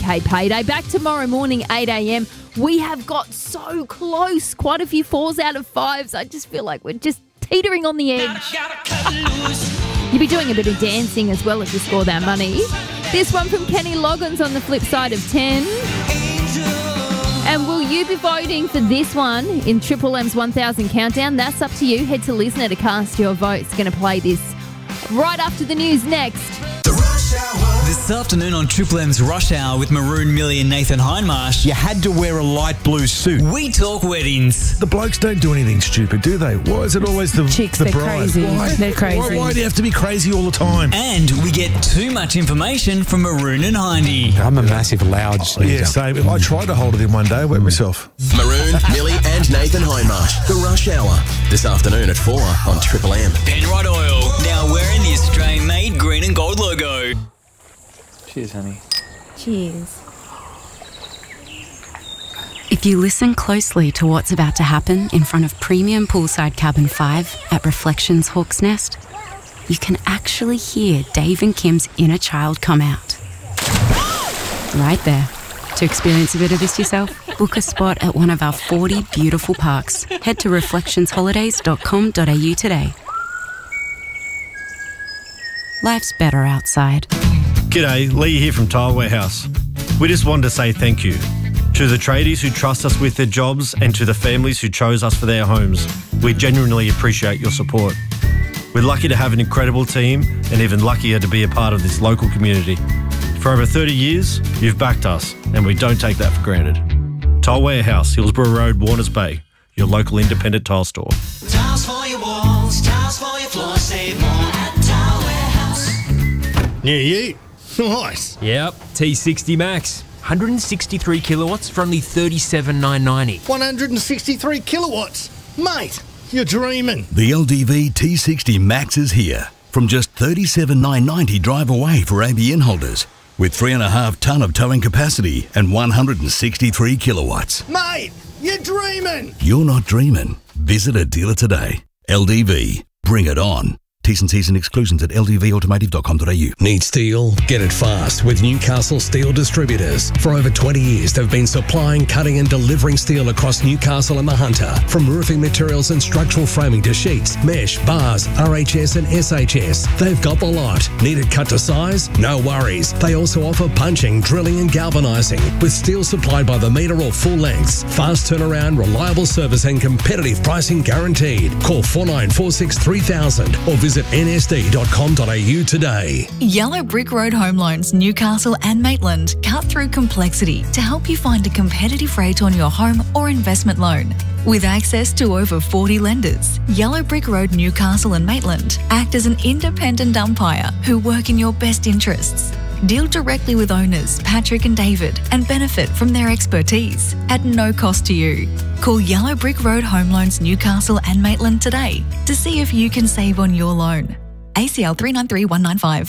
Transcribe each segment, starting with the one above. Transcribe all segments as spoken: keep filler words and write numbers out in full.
K payday. Back tomorrow morning, eight a.m. We have got so close. Quite a few fours out of fives. I just feel like we're just teetering on the edge. You'll be doing a bit of dancing as well if you score that money. This one from Kenny Loggins on the flip side of ten. And will you be voting for this one in Triple M's one thousand Countdown? That's up to you. Head to Listener to cast your vote. It's going to play this right after the news next. The Rush Hour. This afternoon on Triple M's Rush Hour with Maroon, Millie and Nathan Hindmarsh. You had to wear a light blue suit. We talk weddings. The blokes don't do anything stupid, do they? Why is it always the, Chicks, the they're bride? crazy. Why? They're crazy. Why, why do you have to be crazy all the time? And we get too much information from Maroon and Hindy. I'm a massive loud Oh, yeah, same. I tried to hold it in one day, wet myself. Maroon, Millie and Nathan Hindmarsh. The Rush Hour. This afternoon at four on Triple M. Penrite Oil, now wearing the Australian-made green and gold logo. Cheers, honey. Cheers. If you listen closely to what's about to happen in front of Premium Poolside Cabin five at Reflections Hawk's Nest, you can actually hear Dave and Kim's inner child come out. Right there. To experience a bit of this yourself, book a spot at one of our forty beautiful parks. Head to reflections holidays dot com dot a u today. Life's better outside. G'day, Lee here from Tile Warehouse. We just wanted to say thank you to the tradies who trust us with their jobs and to the families who chose us for their homes. We genuinely appreciate your support. We're lucky to have an incredible team and even luckier to be a part of this local community. For over thirty years, you've backed us and we don't take that for granted. Tile Warehouse, Hillsborough Road, Warners Bay, your local independent tile store. Tiles for your walls, tiles for your floor, save more at Tile Warehouse. Yeah, yeah. Nice. Yep, T sixty Max. one hundred sixty-three kilowatts for only thirty-seven thousand nine hundred ninety. one hundred sixty-three kilowatts. Mate, you're dreaming. The L D V T sixty Max is here. From just thirty-seven thousand nine hundred ninety drive away for A B N holders. With three and a half tonne of towing capacity and one hundred sixty-three kilowatts. Mate, you're dreaming. You're not dreaming. Visit a dealer today. L D V. Bring it on. T's and C's and exclusions at l d v automotive dot com dot a u. Need steel? Get it fast with Newcastle Steel Distributors. For over twenty years, they've been supplying, cutting and delivering steel across Newcastle and the Hunter. From roofing materials and structural framing to sheets, mesh, bars, R H S and S H S. They've got the lot. Need it cut to size? No worries. They also offer punching, drilling and galvanising with steel supplied by the metre or full lengths. Fast turnaround, reliable service and competitive pricing guaranteed. Call four nine four six three thousand or visit Visit n s d dot com dot a u today. Yellow Brick Road Home Loans, Newcastle and Maitland cut through complexity to help you find a competitive rate on your home or investment loan. With access to over forty lenders, Yellow Brick Road, Newcastle and Maitland act as an independent umpire who work in your best interests. Deal directly with owners Patrick and David and benefit from their expertise at no cost to you. Call Yellow Brick Road Home Loans, Newcastle and Maitland today to see if you can save on your loan. A C L three nine three one nine five.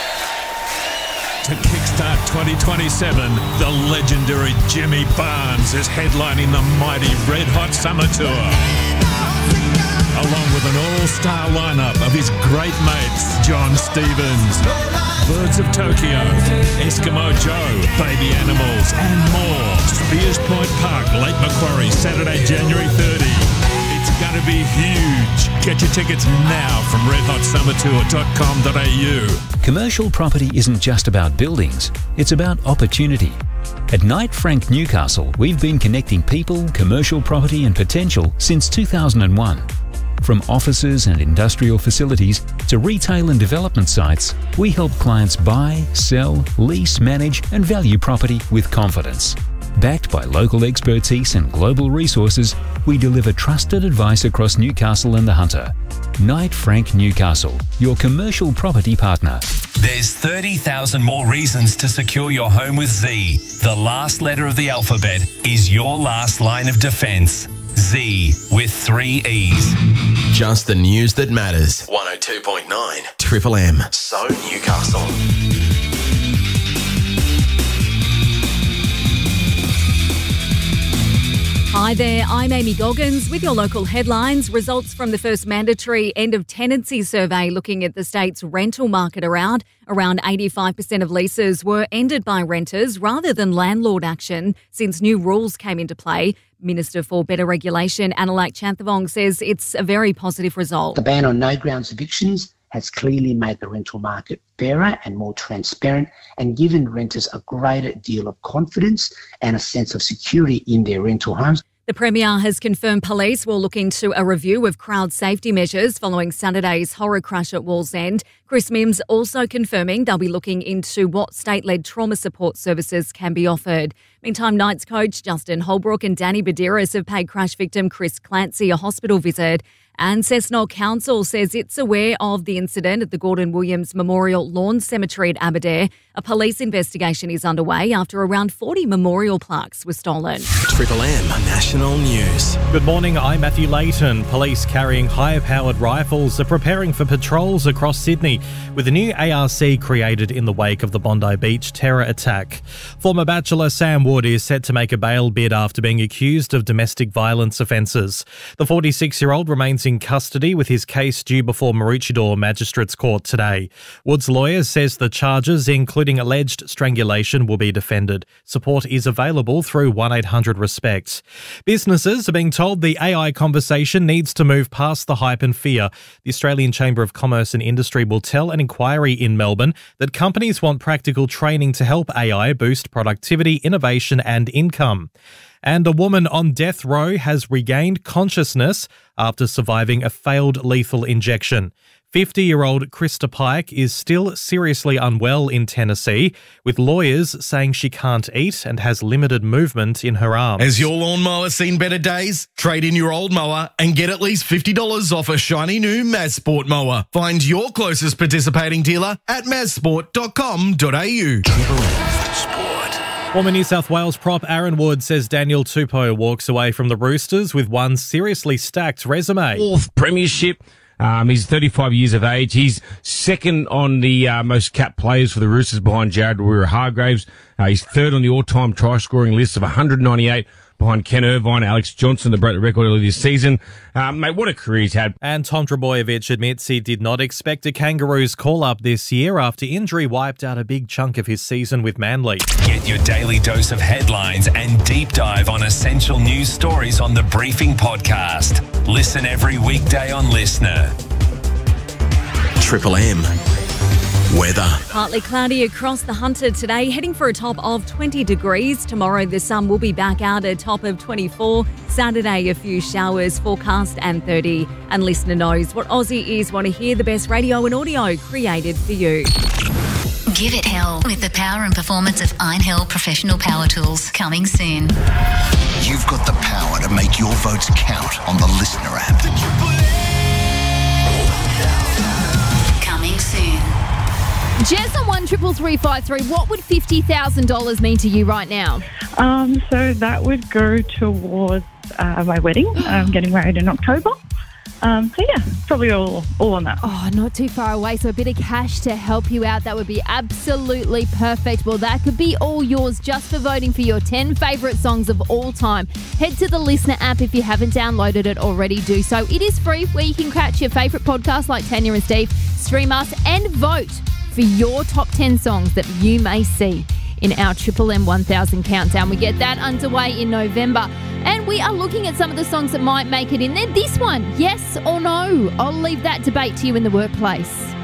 To kickstart twenty twenty-seven, the legendary Jimmy Barnes is headlining the mighty Red Hot Summer Tour. Along with an all-star lineup of his great mates, John Stevens, Birds of Tokyo, Eskimo Joe, Baby Animals, and more. Spears Point Park, Lake Macquarie, Saturday, January thirtieth. It's going to be huge. Get your tickets now from red hot summer tour dot com dot a u. Commercial property isn't just about buildings, it's about opportunity. At Knight Frank Newcastle, we've been connecting people, commercial property and potential since two thousand one. From offices and industrial facilities to retail and development sites, we help clients buy, sell, lease, manage and value property with confidence. Backed by local expertise and global resources, we deliver trusted advice across Newcastle and the Hunter. Knight Frank Newcastle, your commercial property partner. There's thirty thousand more reasons to secure your home with Z. The last letter of the alphabet is your last line of defence. Z with three E's. Just the news that matters. one oh two point nine Triple M. So Newcastle. Hi Hi there, I'm Amy Goggins with your local headlines. Results from the first mandatory end of tenancy survey looking at the state's rental market around. Around eighty-five percent of leases were ended by renters rather than landlord action since new rules came into play. Minister for Better Regulation, Annalak Chanthavong, says it's a very positive result. The ban on no grounds evictions has clearly made the rental market fairer and more transparent and given renters a greater deal of confidence and a sense of security in their rental homes. The Premier has confirmed police will look into a review of crowd safety measures following Saturday's horror crash at Wallsend. Chris Mims also confirming they'll be looking into what state-led trauma support services can be offered. Meantime, Knights coach Justin Holbrook and Danny Badiris have paid crash victim Chris Clancy a hospital visit. And Cessnock Council says it's aware of the incident at the Gordon Williams Memorial Lawn Cemetery at Aberdare. A police investigation is underway after around forty memorial plaques were stolen. Triple M National News. Good morning, I'm Matthew Layton. Police carrying higher-powered rifles are preparing for patrols across Sydney with a new A R C created in the wake of the Bondi Beach terror attack. Former Bachelor Sam Wood is set to make a bail bid after being accused of domestic violence offences. The forty-six-year-old remains in custody with his case due before Maroochydore Magistrates Court today. Wood's lawyer says the charges, including alleged strangulation, will be defended. Support is available through one eight hundred RESPECT. Businesses are being told the A I conversation needs to move past the hype and fear. The Australian Chamber of Commerce and Industry will tell an inquiry in Melbourne that companies want practical training to help A I boost productivity, innovation and income. And a woman on death row has regained consciousness after surviving a failed lethal injection. fifty-year-old Krista Pike is still seriously unwell in Tennessee, with lawyers saying she can't eat and has limited movement in her arms. Has your lawnmower seen better days? Trade in your old mower and get at least fifty dollars off a shiny new Mazsport mower. Find your closest participating dealer at mazsport dot com dot a u. Former New South Wales prop Aaron Wood says Daniel Tupou walks away from the Roosters with one seriously stacked resume. Fourth premiership. Um, he's thirty-five years of age. He's second on the uh, most capped players for the Roosters behind Jared Waerea-Hargreaves. Uh, he's third on the all-time try-scoring list of one hundred ninety-eight behind Ken Irvine, Alex Johnson, that broke the record earlier this season. Um, mate, what a career he's had. And Tom Trbojevic admits he did not expect a Kangaroos call-up this year after injury wiped out a big chunk of his season with Manly. Get your daily dose of headlines and deep dive on essential news stories on the Briefing Podcast. Listen every weekday on Listener. Triple M. Weather. Partly cloudy across the Hunter today, heading for a top of twenty degrees. Tomorrow the sun will be back out at a top of twenty-four. Saturday a few showers, forecast and thirty. And Listener knows what Aussie ears want to hear, the best radio and audio created for you. Give it hell with the power and performance of Einhell Professional Power Tools. Coming soon. You've got the power to make your votes count on the Listener app. Coming soon. Jess on one triple three five three. What would fifty thousand dollars mean to you right now? Um, so that would go towards uh, my wedding. I'm getting married in October. Um, so yeah, probably all all on that. Oh, not too far away. So a bit of cash to help you out. That would be absolutely perfect. Well, that could be all yours just for voting for your ten favourite songs of all time. Head to the Listener app if you haven't downloaded it already. Do so. It is free, where you can catch your favourite podcasts like Tanya and Steve, stream us and vote for your top ten songs that you may see in our Triple M one thousand countdown. We get that underway in November, and we are looking at some of the songs that might make it in there. This one, yes or no? I'll leave that debate to you in the workplace.